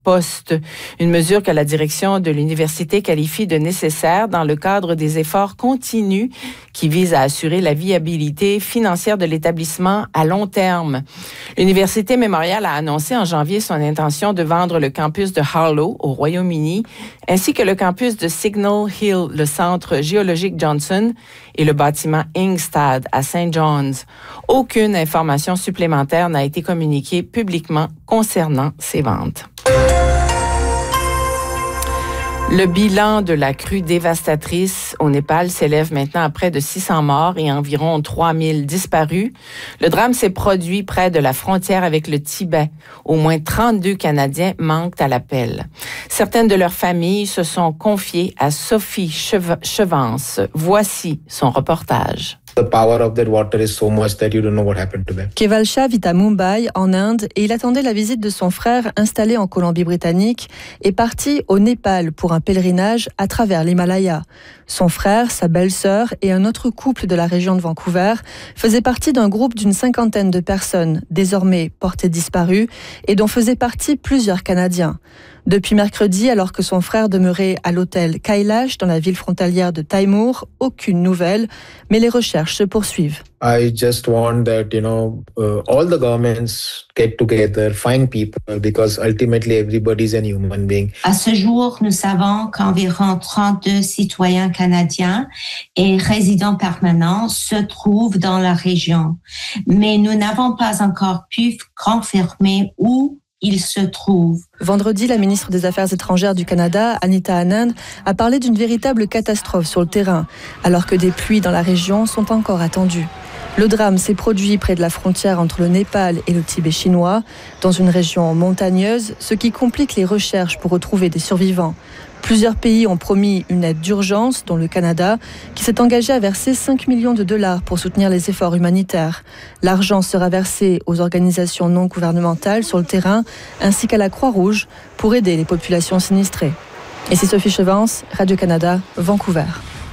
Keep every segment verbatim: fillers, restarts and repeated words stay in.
poste, une mesure que la direction de l'université qualifie de nécessaire dans le cadre des efforts continus qui visent à assurer la viabilité financière de l'établissement à long terme. L'Université Memorial a annoncé en janvier son intention de vendre le campus de Harlow au Royaume-Uni, ainsi que le campus de Signal Hill, le centre géologique Johnson, et le bâtiment Ingstad à Saint John's. Aucune information supplémentaire n'a été communiquée publiquement concernant ces ventes. Le bilan de la crue dévastatrice au Népal s'élève maintenant à près de six cents morts et environ trois mille disparus. Le drame s'est produit près de la frontière avec le Tibet. Au moins trente-deux Canadiens manquent à l'appel. Certaines de leurs familles se sont confiées à Sophie Chevance. Voici son reportage. The power of that water is so much that you don't know what happened to them. Keval Shah vit à Mumbai, en Inde, et il attendait la visite de son frère installé en Colombie-Britannique et parti au Népal pour un pèlerinage à travers l'Himalaya. Son frère, sa belle-sœur et un autre couple de la région de Vancouver faisaient partie d'un groupe d'une cinquantaine de personnes, désormais portées disparues, et dont faisaient partie plusieurs Canadiens. Depuis mercredi, alors que son frère demeurait à l'hôtel Kailash dans la ville frontalière de Taimur, aucune nouvelle, mais les recherches se poursuivent. I just want that, you know, uh, all the governments get together, find people, because ultimately everybody is a human being. À ce jour, nous savons qu'environ trente-deux citoyens canadiens et résidents permanents se trouvent dans la région, mais nous n'avons pas encore pu confirmer où il se trouve. Vendredi, la ministre des Affaires étrangères du Canada, Anita Anand, a parlé d'une véritable catastrophe sur le terrain, alors que des pluies dans la région sont encore attendues. Le drame s'est produit près de la frontière entre le Népal et le Tibet chinois, dans une région montagneuse, ce qui complique les recherches pour retrouver des survivants. Plusieurs pays ont promis une aide d'urgence, dont le Canada, qui s'est engagé à verser cinq millions de dollars pour soutenir les efforts humanitaires. L'argent sera versé aux organisations non gouvernementales sur le terrain, ainsi qu'à la Croix-Rouge, pour aider les populations sinistrées. Ici Sophie Chevance, Radio-Canada, Vancouver.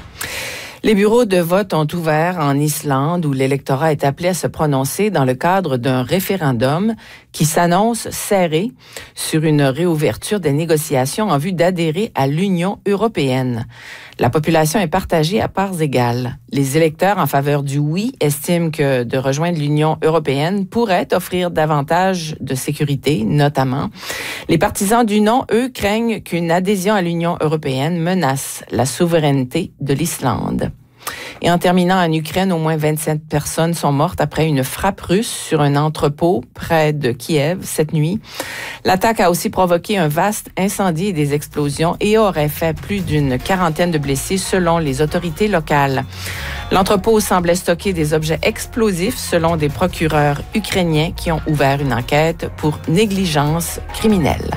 Les bureaux de vote ont ouvert en Islande où l'électorat est appelé à se prononcer dans le cadre d'un référendum qui s'annonce serré sur une réouverture des négociations en vue d'adhérer à l'Union européenne. La population est partagée à parts égales. Les électeurs en faveur du oui estiment que de rejoindre l'Union européenne pourrait offrir davantage de sécurité, notamment. Les partisans du non, eux, craignent qu'une adhésion à l'Union européenne menace la souveraineté de l'Islande. Et en terminant, en Ukraine, au moins vingt-sept personnes sont mortes après une frappe russe sur un entrepôt près de Kiev cette nuit. L'attaque a aussi provoqué un vaste incendie et des explosions et aurait fait plus d'une quarantaine de blessés selon les autorités locales. L'entrepôt semblait stocker des objets explosifs selon des procureurs ukrainiens qui ont ouvert une enquête pour négligence criminelle.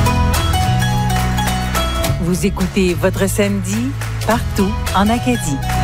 Vous écoutez Votre Samedi partout en Acadie.